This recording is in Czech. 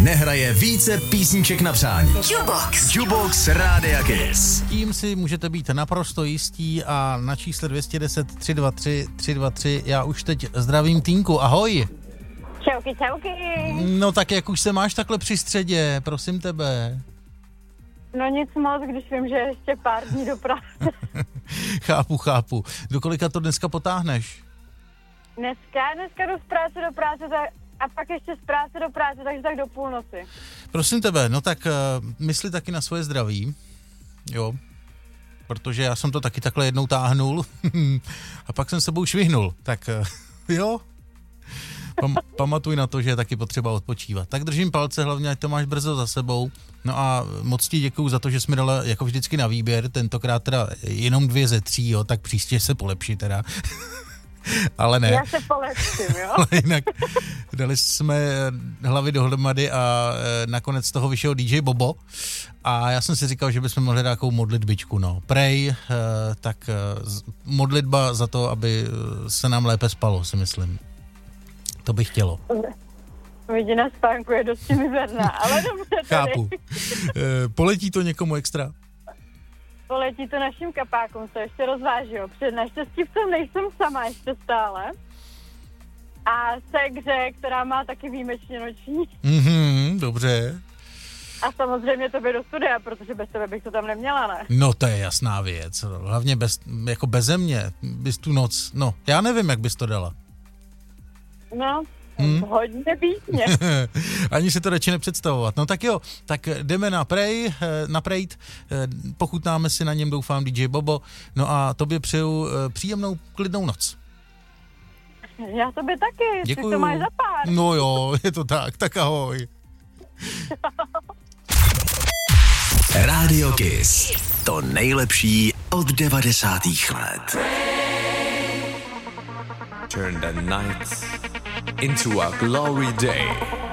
nehraje více písniček na přání. Jukebox Rádia Kiss. Tím si můžete být naprosto jistí a na čísle 210 323 323 já už teď zdravím Týnku. Ahoj. Čauky. No tak jak už se máš takhle při středě, prosím tebe. No nic moc, když vím, že je ještě pár dní do práce. Chápu. Do kolika to dneska potáhneš? Dneska jdu z práce do práce a pak ještě z práce do práce, takže tak do půlnoci. Prosím tebe, no tak mysli taky na svoje zdraví, jo, protože já jsem to taky takhle jednou táhnul a pak jsem sebou švihnul, tak jo, pamatuj na to, že je taky potřeba odpočívat. Tak držím palce, hlavně ať to máš brzo za sebou. No a moc ti děkuju za to, že jsi mi dala jako vždycky na výběr, tentokrát teda jenom 2 ze 3, jo, tak příště se polepší teda. Ale ne. Já se polepším, jo. Ale jinak dali jsme hlavy dohromady a nakonec z toho vyšel DJ Bobo a já jsem si říkal, že bychom mohli dát takovou modlitbičku, no. Prej, tak modlitba za to, aby se nám lépe spalo, si myslím. To bych chtělo. Vidina spánku je dosti mizerná, ale dobře tady. Chápu. Poletí to někomu extra? Poletí to našim kapákům, co ještě rozvážil. Před naštěstí v tom nejsem sama ještě stále. A segře, která má taky výjimečně noční. Dobře. A samozřejmě to by do studia, protože bez tebe bych to tam neměla, ne? No to je jasná věc. Hlavně jako beze mě, bys tu noc, no já nevím, jak bys to dala. No, hodně písně. Ani si to radši nepředstavovat. No tak jo, tak jdeme na Prejt, pochutnáme si na něm, doufám, DJ Bobo, no a tobě přeju příjemnou, klidnou noc. Já tobě taky, děkuju. Ty to máš za pár. No jo, je to tak ahoj. Rádio Kiss. To nejlepší od 90. let. Turn the night into a glory day.